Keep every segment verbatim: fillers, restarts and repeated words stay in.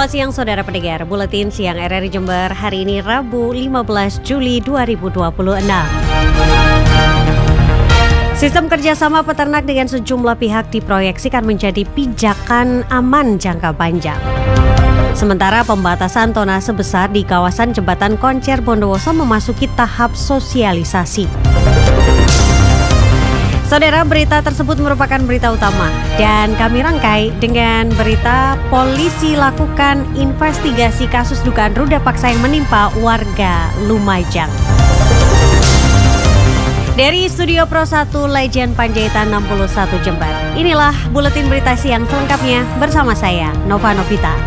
Selamat siang saudara pendengar, Buletin Siang R R I Jember hari ini Rabu lima belas Juli dua ribu dua puluh enam. Sistem kerjasama peternak dengan sejumlah pihak diproyeksikan menjadi pijakan aman jangka panjang. Sementara pembatasan tonase besar di kawasan Jembatan Koncer Bondowoso memasuki tahap sosialisasi. Saudara, berita tersebut merupakan berita utama dan kami rangkai dengan berita polisi lakukan investigasi kasus dugaan ruda paksa yang menimpa warga Lumajang. Dari Studio Pro satu Legend Panjaitan enam puluh satu Jember, inilah Buletin Berita Siang selengkapnya bersama saya, Nova Novita.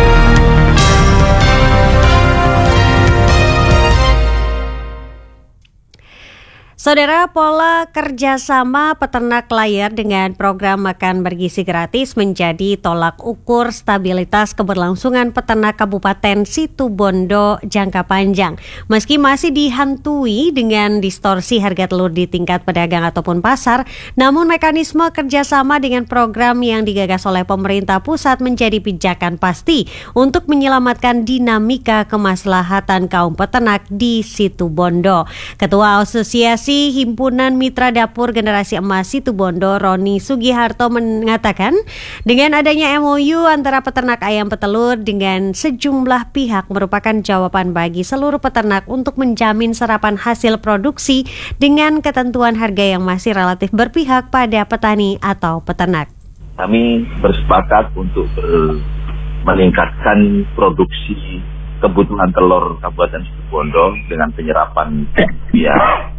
Saudara, pola kerjasama peternak layar dengan program makan bergizi gratis menjadi tolak ukur stabilitas keberlangsungan peternak Kabupaten Situbondo jangka panjang. Meski masih dihantui dengan distorsi harga telur di tingkat pedagang ataupun pasar, namun mekanisme kerjasama dengan program yang digagas oleh pemerintah pusat menjadi pijakan pasti untuk menyelamatkan dinamika kemaslahatan kaum peternak di Situbondo. Ketua Asosiasi Himpunan Mitra Dapur Generasi Emas Situbondo, Roni Sugiharto, mengatakan dengan adanya M O U antara peternak ayam petelur dengan sejumlah pihak merupakan jawaban bagi seluruh peternak untuk menjamin serapan hasil produksi dengan ketentuan harga yang masih relatif berpihak pada petani atau peternak. Kami bersepakat untuk ber- meningkatkan produksi kebutuhan telur Kabupaten Situbondo dengan penyerapan ya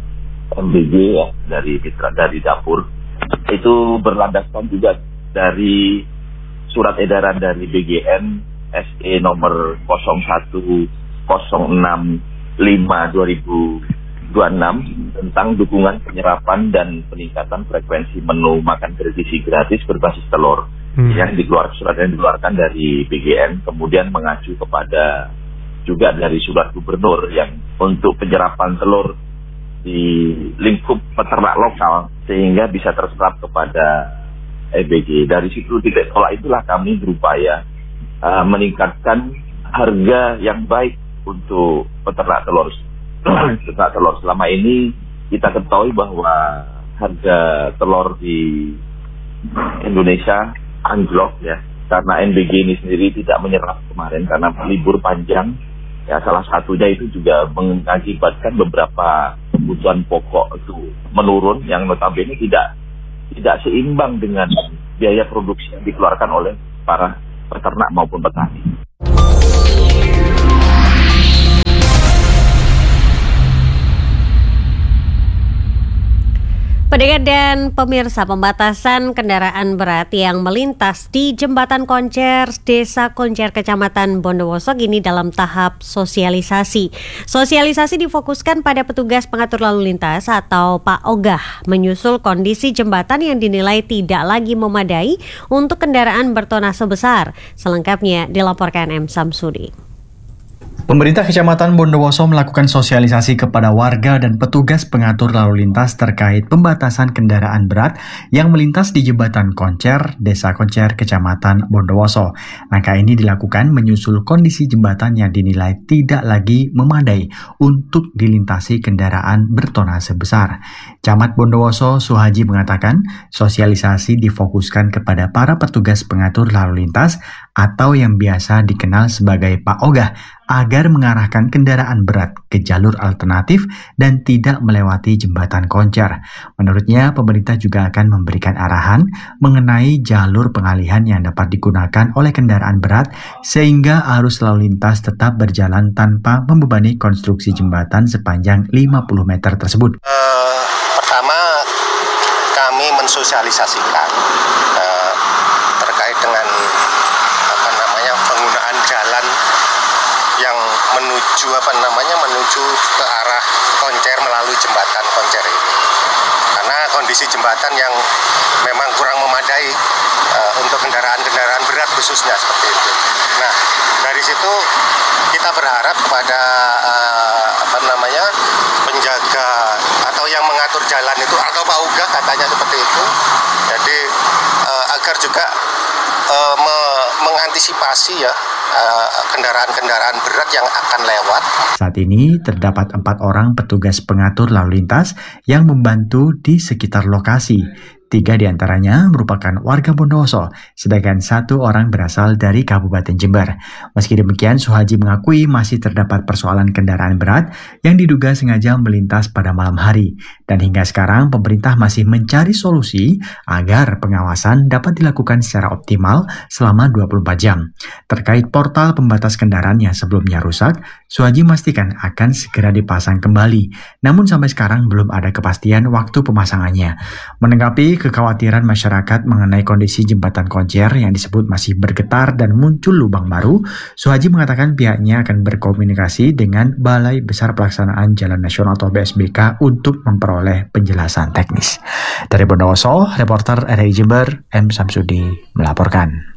M B G ya, dari mitra dari dapur. Itu berlandaskan juga dari surat edaran dari B G N S E nomor nol satu nol enam lima dua ribu dua puluh enam tentang dukungan penyerapan dan peningkatan frekuensi menu makan bergizi gratis berbasis telur hmm. yang dikeluarkan surat yang dikeluarkan dari B G N, kemudian mengacu kepada juga dari surat gubernur yang untuk penyerapan telur di lingkup peternak lokal sehingga bisa terserap kepada M B G. Dari situ titik tolak itulah kami berupaya uh, meningkatkan harga yang baik untuk peternak telur. Peternak telur selama ini kita ketahui bahwa harga telur di Indonesia anjlok ya, karena M B G ini sendiri tidak menyerap kemarin karena libur panjang. Ya, salah satunya itu juga mengakibatkan beberapa kebutuhan pokok itu menurun yang notabene tidak tidak seimbang dengan biaya produksi yang dikeluarkan oleh para peternak maupun petani. Pendengar dan pemirsa, pembatasan kendaraan berat yang melintas di Jembatan Koncer, Desa Koncer, Kecamatan Bondowoso kini dalam tahap sosialisasi. Sosialisasi difokuskan pada petugas pengatur lalu lintas atau Pak Ogah, menyusul kondisi jembatan yang dinilai tidak lagi memadai untuk kendaraan bertonase besar. Selengkapnya dilaporkan M. Samsudi. Pemerintah Kecamatan Bondowoso melakukan sosialisasi kepada warga dan petugas pengatur lalu lintas terkait pembatasan kendaraan berat yang melintas di Jembatan Koncer, Desa Koncer, Kecamatan Bondowoso. Langkah ini dilakukan menyusul kondisi jembatan yang dinilai tidak lagi memadai untuk dilintasi kendaraan bertonase besar. Camat Bondowoso, Suhaji, mengatakan sosialisasi difokuskan kepada para petugas pengatur lalu lintas atau yang biasa dikenal sebagai Pak Ogah agar mengarahkan kendaraan berat ke jalur alternatif dan tidak melewati Jembatan Koncer. Menurutnya, pemerintah juga akan memberikan arahan mengenai jalur pengalihan yang dapat digunakan oleh kendaraan berat sehingga arus lalu lintas tetap berjalan tanpa membebani konstruksi jembatan sepanjang lima puluh meter tersebut. Uh, pertama, kami mensosialisasikan uh, terkait dengan apa namanya penggunaan jalan yang menuju apa namanya menuju ke arah Koncer melalui Jembatan Koncer ini, karena kondisi jembatan yang memang kurang memadai uh, untuk kendaraan-kendaraan berat khususnya seperti itu. Nah, dari situ kita berharap kepada uh, apa namanya penjaga atau yang mengatur jalan itu atau Pak Uga katanya seperti itu, jadi uh, agar juga uh, me- mengantisipasi mengantisipasi ya uh, kendaraan-kendaraan berat yang akan lewat. Saat ini terdapat empat orang petugas pengatur lalu lintas yang membantu di sekitar lokasi. Tiga diantaranya merupakan warga Bondowoso, sedangkan satu orang berasal dari Kabupaten Jember. Meski demikian, Suhaji mengakui masih terdapat persoalan kendaraan berat yang diduga sengaja melintas pada malam hari. Dan hingga sekarang, pemerintah masih mencari solusi agar pengawasan dapat dilakukan secara optimal selama dua puluh empat jam. Terkait portal pembatas kendaraan yang sebelumnya rusak, Suhaji memastikan akan segera dipasang kembali. Namun sampai sekarang belum ada kepastian waktu pemasangannya. Menanggapi kekhawatiran masyarakat mengenai kondisi jembatan Koncer yang disebut masih bergetar dan muncul lubang baru, Suhaji mengatakan pihaknya akan berkomunikasi dengan Balai Besar Pelaksanaan Jalan Nasional atau B S B K untuk memperoleh penjelasan teknis. Dari Bondowoso, reporter R R I Jember, M. Samsudi melaporkan.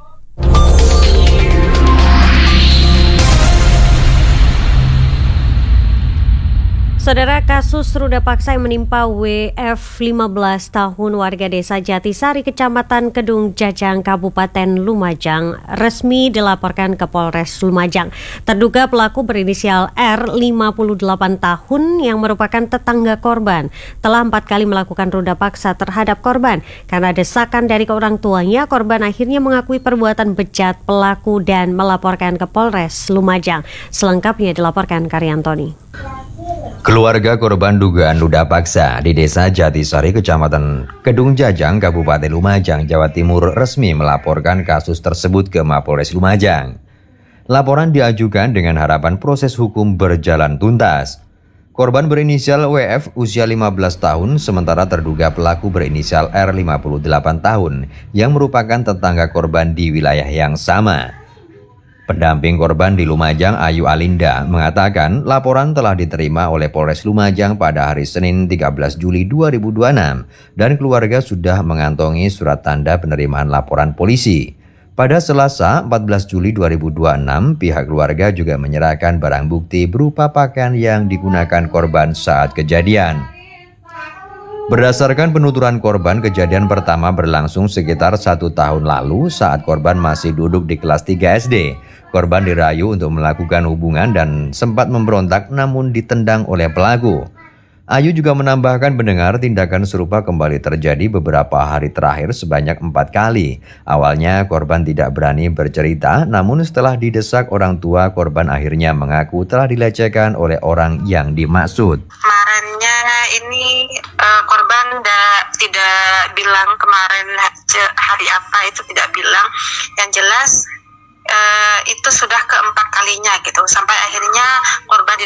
Saudara, kasus ruda paksa yang menimpa W F lima belas tahun warga desa Jatisari, Kecamatan Kedung Jajang, Kabupaten Lumajang, resmi dilaporkan ke Polres Lumajang. Terduga pelaku berinisial R, lima puluh delapan tahun, yang merupakan tetangga korban, telah empat kali melakukan ruda paksa terhadap korban. Karena desakan dari orang tuanya, korban akhirnya mengakui perbuatan bejat pelaku dan melaporkan ke Polres Lumajang. Selengkapnya dilaporkan Karyantoni. Keluarga korban dugaan ruda paksa di Desa Jatisari, Kecamatan Kedung Jajang, Kabupaten Lumajang, Jawa Timur resmi melaporkan kasus tersebut ke Mapolres Lumajang. Laporan diajukan dengan harapan proses hukum berjalan tuntas. Korban berinisial W F usia lima belas tahun, sementara terduga pelaku berinisial R lima puluh delapan tahun yang merupakan tetangga korban di wilayah yang sama. Pendamping korban di Lumajang, Ayu Alinda, mengatakan laporan telah diterima oleh Polres Lumajang pada hari Senin tiga belas Juli dua ribu dua puluh enam dan keluarga sudah mengantongi surat tanda penerimaan laporan polisi. Pada Selasa empat belas Juli dua ribu dua puluh enam, pihak keluarga juga menyerahkan barang bukti berupa pakaian yang digunakan korban saat kejadian. Berdasarkan penuturan korban, kejadian pertama berlangsung sekitar satu tahun lalu saat korban masih duduk di kelas tiga S D. Korban dirayu untuk melakukan hubungan dan sempat memberontak namun ditendang oleh pelaku. Ayu juga menambahkan mendengar tindakan serupa kembali terjadi beberapa hari terakhir sebanyak empat kali. Awalnya korban tidak berani bercerita, namun setelah didesak orang tua, korban akhirnya mengaku telah dilecehkan oleh orang yang dimaksud. Kemarinnya ini uh, korban da, tidak bilang kemarin hari apa, itu tidak bilang. Yang jelas uh, itu sudah keempat kalinya gitu, sampai akhirnya korban